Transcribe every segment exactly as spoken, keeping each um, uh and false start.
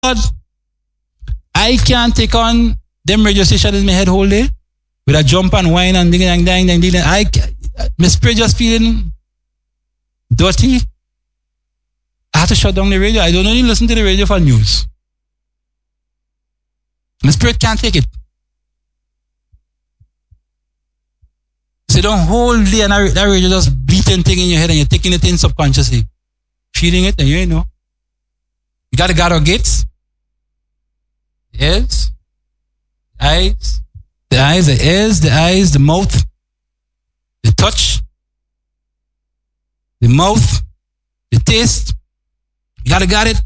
I can't take on them radio station in my head whole day with a jump and whine and ding dang dang dang ding. I, my spirit just feeling dirty. I have to shut down the radio. I don't only listen to the radio for news. My spirit can't take it. So you don't hold day and that radio just beating thing in your head and you're taking it in subconsciously. Feeding it and you ain't know. You got to guard our gates. The ears, the eyes, the eyes, the ears, the eyes, the mouth, the touch, the mouth, the taste. You got to guard it.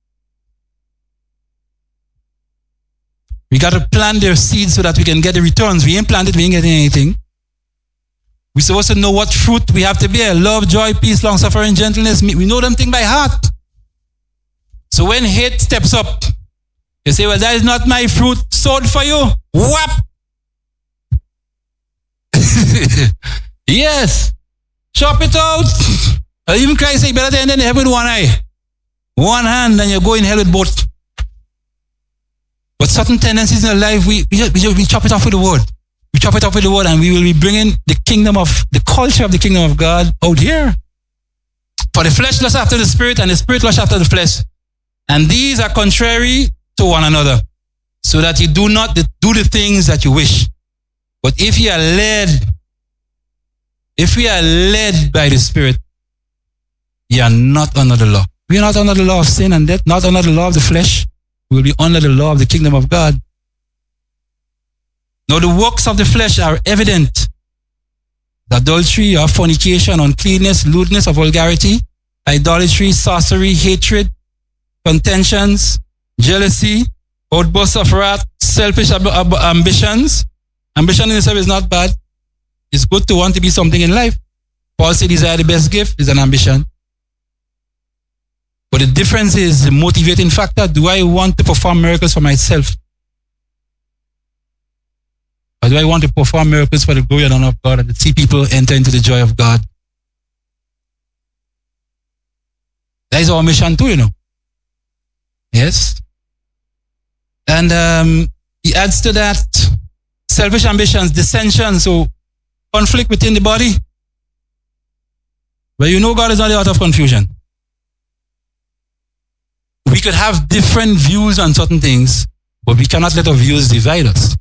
We got to plant their seeds so that we can get the returns. We ain't planted, we ain't getting anything. We're supposed to know what fruit we have to bear. Love, joy, peace, long suffering, gentleness. We know them things by heart. So when hate steps up, you say, well, that is not my fruit sowed for you. Whap! Yes. Chop it out. Or even Christ say, better than heaven with one eye. One hand, and you go in hell with both. But certain tendencies in our life, we, we, just, we, just, we chop it off with the word. We chop it off with the word, and we will be bringing the kingdom of, the culture of the kingdom of God out here. For the flesh lusts after the spirit, and the spirit lusts after the flesh. And these are contrary to one another, so that you do not do the things that you wish. But if you are led, if we are led by the Spirit, you are not under the law. We are not under the law of sin and death, not under the law of the flesh. We will be under the law of the kingdom of God. Now the works of the flesh are evident. Adultery or fornication, uncleanness, lewdness or vulgarity, idolatry, sorcery, hatred, contentions, jealousy, outbursts of wrath, selfish ab- ab- ambitions. Ambition in itself is not bad. It's good to want to be something in life. Paul said desire the best gift is an ambition. But the difference is the motivating factor. Do I want to perform miracles for myself? Or do I want to perform miracles for the glory and honor of God and to see people enter into the joy of God? That is our mission too, you know. Yes. And um, he adds to that selfish ambitions, dissensions, so conflict within the body. But you know God is not the author of confusion. We could have different views on certain things, but we cannot let our views divide us.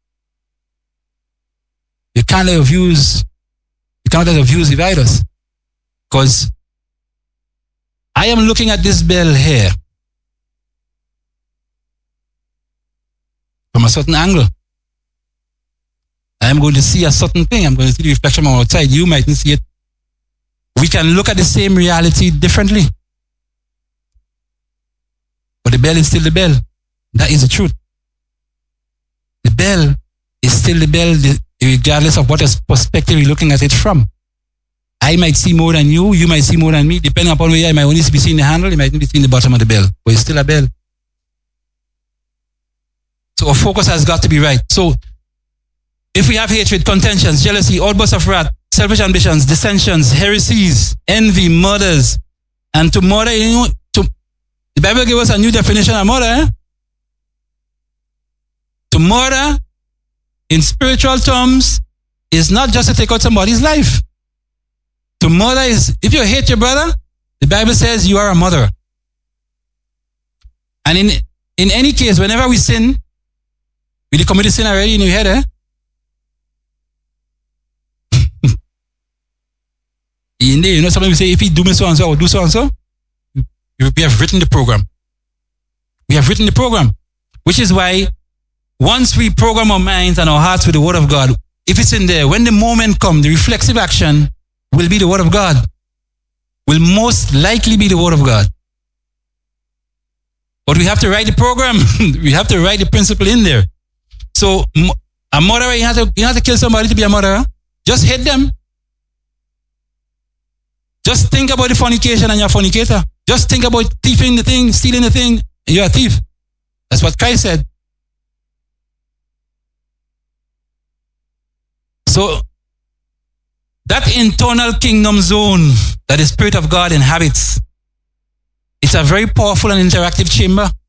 You can't let our views, you cannot let our views divide us. Because I am looking at this bell here from a certain angle. I am going to see a certain thing. I'm going to see the reflection from outside. You mightn't see it. We can look at the same reality differently. But the bell is still the bell. That is the truth. The bell is still the bell regardless of what perspective you're looking at it from. I might see more than you. You might see more than me. Depending upon where I might only be seeing the handle. You might be seeing the bottom of the bell. But it's still a bell. So our focus has got to be right. So if we have hatred, contentions, jealousy, outbursts of wrath, selfish ambitions, dissensions, heresies, envy, murders, and to murder, you know, to, the Bible gives us a new definition of murder. Eh? To murder, in spiritual terms, is not just to take out somebody's life. To murder is, if you hate your brother, the Bible says you are a murderer. And in, in any case, whenever we sin, we commit a sin already in your head, eh? You know, somebody will say, if he do me so and so, I will do so and so. We have written the program. We have written the program. Which is why, once we program our minds and our hearts with the word of God, if it's in there, when the moment comes, the reflexive action will be the word of God. Will most likely be the word of God. But we have to write the program. We have to write the principle in there. So, a murderer, you have to, you have to kill somebody to be a murderer. Just hate them. Just think about the fornication and you're a fornicator. Just think about thieving the thing, stealing the thing, and you're a thief. That's what Christ said. So, that internal kingdom zone that the Spirit of God inhabits, it's a very powerful and interactive chamber.